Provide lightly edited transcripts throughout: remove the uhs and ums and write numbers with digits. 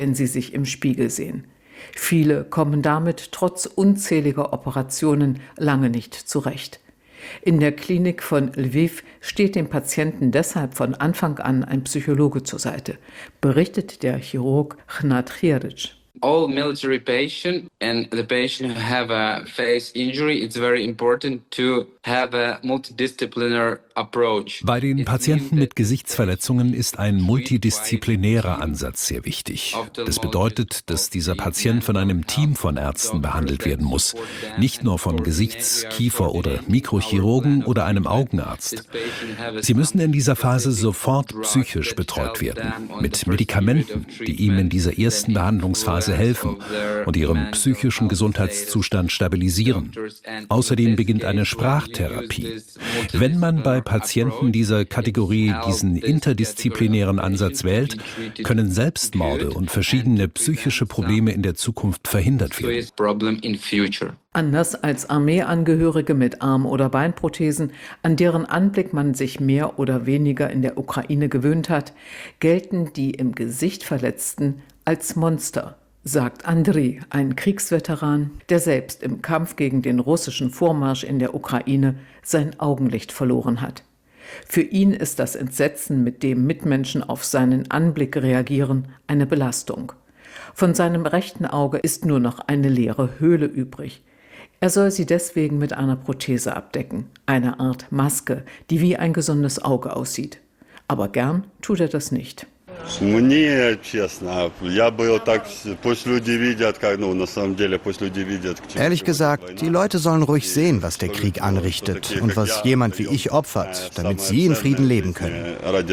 wenn sie sich im Spiegel sehen. Viele kommen damit trotz unzähliger Operationen lange nicht zurecht. In der Klinik von Lviv steht dem Patienten deshalb von Anfang an ein Psychologe zur Seite, berichtet der Chirurg Chnat Chiric. All military patient and the patient who have a face injury, it's very important to have a multidisciplinary approach. Bei den Patienten mit Gesichtsverletzungen ist ein multidisziplinärer Ansatz sehr wichtig. Das bedeutet, dass dieser Patient von einem Team von Ärzten behandelt werden muss, nicht nur von Gesichts-, Kiefer- oder Mikrochirurgen oder einem Augenarzt. Sie müssen in dieser Phase sofort psychisch betreut werden, mit Medikamenten, die ihm in dieser ersten Behandlungsphase helfen und ihren psychischen Gesundheitszustand stabilisieren. Außerdem beginnt eine Sprachtherapie. Wenn man bei Patienten dieser Kategorie diesen interdisziplinären Ansatz wählt, können Selbstmorde und verschiedene psychische Probleme in der Zukunft verhindert werden. Anders als Armeeangehörige mit Arm- oder Beinprothesen, an deren Anblick man sich mehr oder weniger in der Ukraine gewöhnt hat, gelten die im Gesicht Verletzten als Monster, sagt Andrei, ein Kriegsveteran, der selbst im Kampf gegen den russischen Vormarsch in der Ukraine sein Augenlicht verloren hat. Für ihn ist das Entsetzen, mit dem Mitmenschen auf seinen Anblick reagieren, eine Belastung. Von seinem rechten Auge ist nur noch eine leere Höhle übrig. Er soll sie deswegen mit einer Prothese abdecken, eine Art Maske, die wie ein gesundes Auge aussieht. Aber gern tut er das nicht. Ehrlich gesagt, die Leute sollen ruhig sehen, was der Krieg anrichtet und was jemand wie ich opfert, damit sie in Frieden leben können.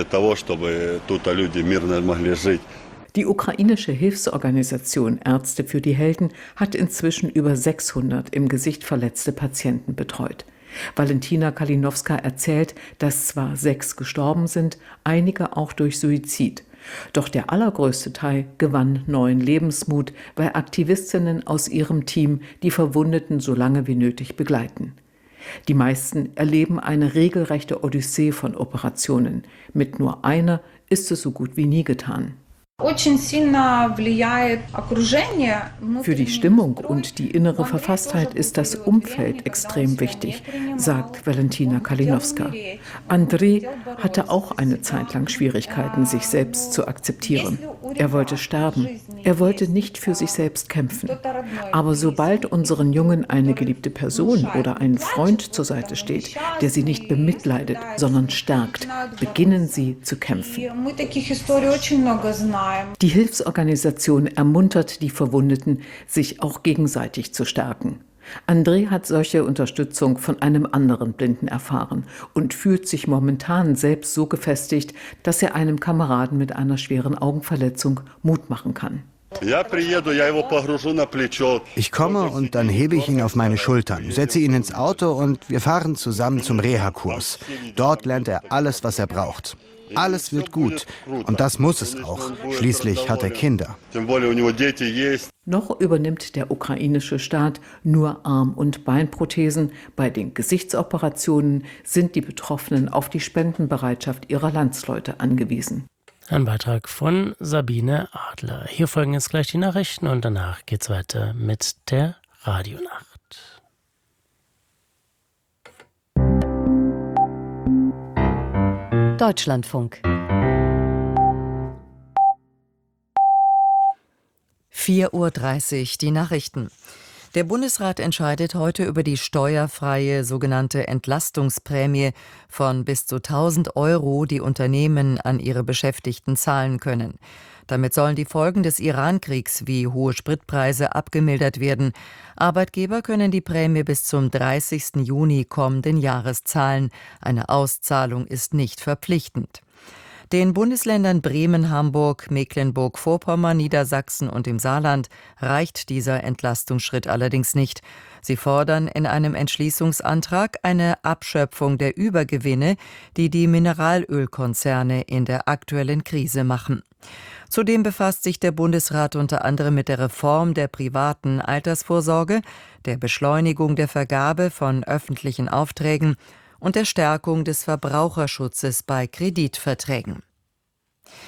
Die ukrainische Hilfsorganisation Ärzte für die Helden hat inzwischen über 600 im Gesicht verletzte Patienten betreut. Valentina Kalinowska erzählt, dass zwar 6 gestorben sind, einige auch durch Suizid. Doch der allergrößte Teil gewann neuen Lebensmut, weil Aktivistinnen aus ihrem Team die Verwundeten so lange wie nötig begleiten. Die meisten erleben eine regelrechte Odyssee von Operationen. Mit nur einer ist es so gut wie nie getan. Für die Stimmung und die innere Verfasstheit ist das Umfeld extrem wichtig, sagt Valentina Kalinowska. Andrei hatte auch eine Zeit lang Schwierigkeiten, sich selbst zu akzeptieren. Er wollte sterben. Er wollte nicht für sich selbst kämpfen. Aber sobald unseren Jungen eine geliebte Person oder ein Freund zur Seite steht, der sie nicht bemitleidet, sondern stärkt, beginnen sie zu kämpfen. Die Hilfsorganisation ermuntert die Verwundeten, sich auch gegenseitig zu stärken. Andrei hat solche Unterstützung von einem anderen Blinden erfahren und fühlt sich momentan selbst so gefestigt, dass er einem Kameraden mit einer schweren Augenverletzung Mut machen kann. Ich komme und dann hebe ich ihn auf meine Schultern, setze ihn ins Auto und wir fahren zusammen zum Reha-Kurs. Dort lernt er alles, was er braucht. Alles wird gut. Und das muss es auch. Schließlich hat er Kinder. Noch übernimmt der ukrainische Staat nur Arm- und Beinprothesen. Bei den Gesichtsoperationen sind die Betroffenen auf die Spendenbereitschaft ihrer Landsleute angewiesen. Ein Beitrag von Sabine Adler. Hier folgen jetzt gleich die Nachrichten und danach geht's weiter mit der Radionacht. Deutschlandfunk. 4:30 Uhr, die Nachrichten. Der Bundesrat entscheidet heute über die steuerfreie sogenannte Entlastungsprämie von bis zu 1.000 €, die Unternehmen an ihre Beschäftigten zahlen können. Damit sollen die Folgen des Iran-Kriegs wie hohe Spritpreise abgemildert werden. Arbeitgeber können die Prämie bis zum 30. Juni kommenden Jahres zahlen. Eine Auszahlung ist nicht verpflichtend. Den Bundesländern Bremen, Hamburg, Mecklenburg-Vorpommern, Niedersachsen und dem Saarland reicht dieser Entlastungsschritt allerdings nicht. Sie fordern in einem Entschließungsantrag eine Abschöpfung der Übergewinne, die die Mineralölkonzerne in der aktuellen Krise machen. Zudem befasst sich der Bundesrat unter anderem mit der Reform der privaten Altersvorsorge, der Beschleunigung der Vergabe von öffentlichen Aufträgen und der Stärkung des Verbraucherschutzes bei Kreditverträgen.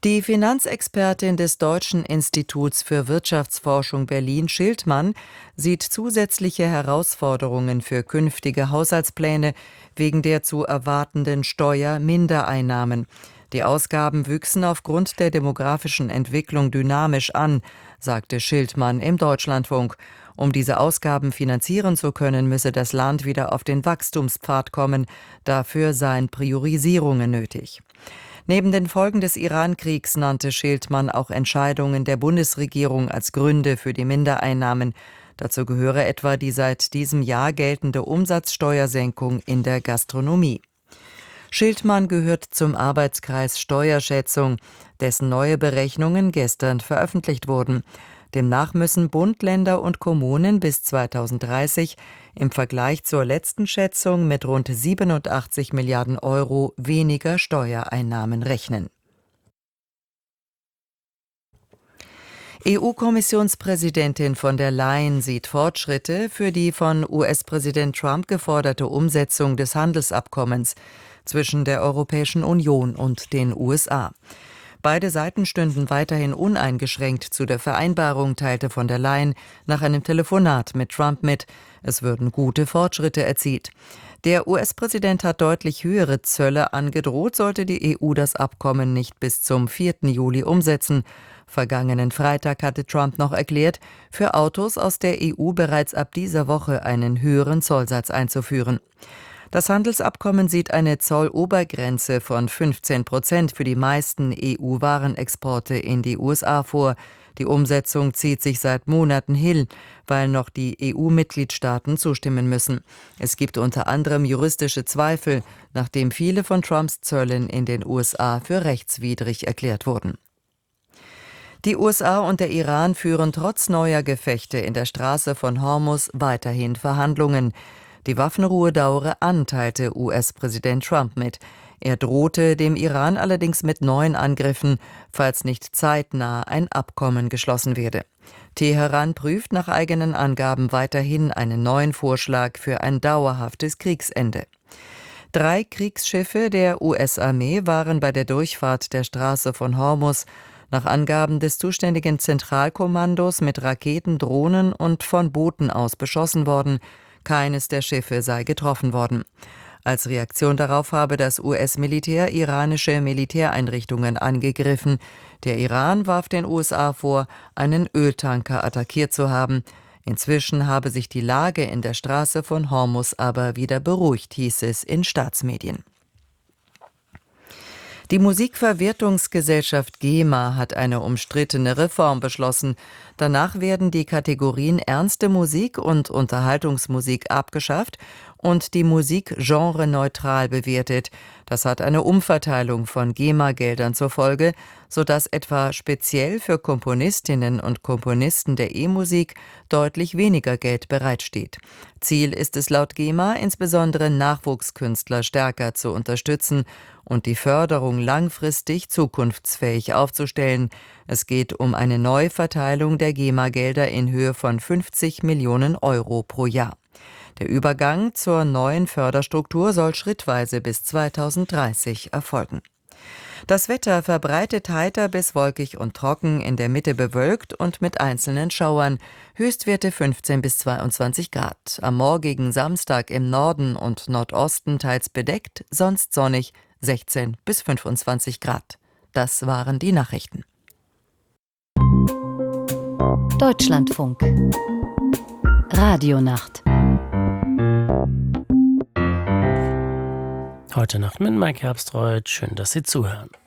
Die Finanzexpertin des Deutschen Instituts für Wirtschaftsforschung Berlin, Schildmann, sieht zusätzliche Herausforderungen für künftige Haushaltspläne wegen der zu erwartenden Steuermindereinnahmen. Die Ausgaben wüchsen aufgrund der demografischen Entwicklung dynamisch an, sagte Schildmann im Deutschlandfunk. Um diese Ausgaben finanzieren zu können, müsse das Land wieder auf den Wachstumspfad kommen. Dafür seien Priorisierungen nötig. Neben den Folgen des Iran-Kriegs nannte Schildmann auch Entscheidungen der Bundesregierung als Gründe für die Mindereinnahmen. Dazu gehöre etwa die seit diesem Jahr geltende Umsatzsteuersenkung in der Gastronomie. Schildmann gehört zum Arbeitskreis Steuerschätzung, dessen neue Berechnungen gestern veröffentlicht wurden. Demnach müssen Bund, Länder und Kommunen bis 2030 im Vergleich zur letzten Schätzung mit rund 87 Milliarden Euro weniger Steuereinnahmen rechnen. EU-Kommissionspräsidentin von der Leyen sieht Fortschritte für die von US-Präsident Trump geforderte Umsetzung des Handelsabkommens zwischen der Europäischen Union und den USA. Beide Seiten stünden weiterhin uneingeschränkt zu der Vereinbarung, teilte von der Leyen nach einem Telefonat mit Trump mit. Es würden gute Fortschritte erzielt. Der US-Präsident hat deutlich höhere Zölle angedroht, sollte die EU das Abkommen nicht bis zum 4. Juli umsetzen. Vergangenen Freitag hatte Trump noch erklärt, für Autos aus der EU bereits ab dieser Woche einen höheren Zollsatz einzuführen. Das Handelsabkommen sieht eine Zollobergrenze von 15% für die meisten EU-Warenexporte in die USA vor. Die Umsetzung zieht sich seit Monaten hin, weil noch die EU-Mitgliedstaaten zustimmen müssen. Es gibt unter anderem juristische Zweifel, nachdem viele von Trumps Zöllen in den USA für rechtswidrig erklärt wurden. Die USA und der Iran führen trotz neuer Gefechte in der Straße von Hormuz weiterhin Verhandlungen. Die Waffenruhe dauere an, teilte US-Präsident Trump mit. Er drohte dem Iran allerdings mit neuen Angriffen, falls nicht zeitnah ein Abkommen geschlossen werde. Teheran prüft nach eigenen Angaben weiterhin einen neuen Vorschlag für ein dauerhaftes Kriegsende. 3 Kriegsschiffe der US-Armee waren bei der Durchfahrt der Straße von Hormuz nach Angaben des zuständigen Zentralkommandos mit Raketen, Drohnen und von Booten aus beschossen worden. Keines der Schiffe sei getroffen worden. Als Reaktion darauf habe das US-Militär iranische Militäreinrichtungen angegriffen. Der Iran warf den USA vor, einen Öltanker attackiert zu haben. Inzwischen habe sich die Lage in der Straße von Hormuz aber wieder beruhigt, hieß es in Staatsmedien. Die Musikverwertungsgesellschaft GEMA hat eine umstrittene Reform beschlossen. Danach werden die Kategorien ernste Musik und Unterhaltungsmusik abgeschafft und die Musik genreneutral bewertet. Das hat eine Umverteilung von GEMA-Geldern zur Folge, sodass etwa speziell für Komponistinnen und Komponisten der E-Musik deutlich weniger Geld bereitsteht. Ziel ist es laut GEMA, insbesondere Nachwuchskünstler stärker zu unterstützen und die Förderung langfristig zukunftsfähig aufzustellen. Es geht um eine Neuverteilung der GEMA-Gelder in Höhe von 50 Millionen Euro pro Jahr. Der Übergang zur neuen Förderstruktur soll schrittweise bis 2030 erfolgen. Das Wetter verbreitet heiter bis wolkig und trocken, in der Mitte bewölkt und mit einzelnen Schauern. Höchstwerte 15 bis 22 Grad. Am morgigen Samstag im Norden und Nordosten teils bedeckt, sonst sonnig 16 bis 25 Grad. Das waren die Nachrichten. Deutschlandfunk. Radionacht. Heute Nacht mit Mike Herbstreuth. Schön, dass Sie zuhören.